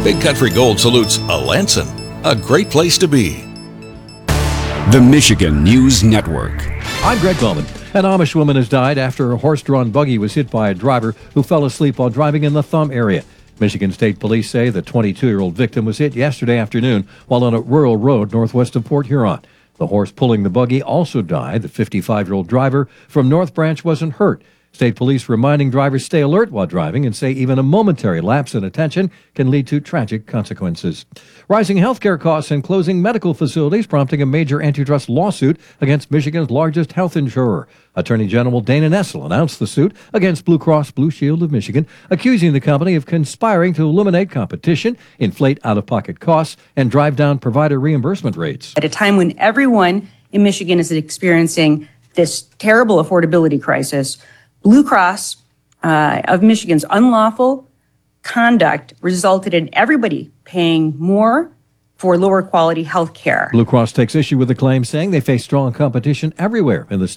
Big Country Gold salutes Alanson, a great place to be. The Michigan News Network. I'm Greg Bowman. An Amish woman has died after a horse-drawn buggy was hit by a driver who fell asleep while driving in the Thumb area. Michigan State Police say the 22-year-old victim was hit yesterday afternoon while on a rural road northwest of Port Huron. The horse pulling the buggy also died. The 55-year-old driver from North Branch wasn't hurt. State Police reminding drivers stay alert while driving and say even a momentary lapse in attention can lead to tragic consequences. Rising healthcare costs and closing medical facilities prompting a major antitrust lawsuit against Michigan's largest health insurer. Attorney General Dana Nessel announced the suit against Blue Cross Blue Shield of Michigan, accusing the company of conspiring to eliminate competition, inflate out-of-pocket costs, and drive down provider reimbursement rates. At a time when everyone in Michigan is experiencing this terrible affordability crisis, Blue Cross of Michigan's unlawful conduct resulted in everybody paying more for lower quality health care. Blue Cross takes issue with the claim, saying they face strong competition everywhere in the state.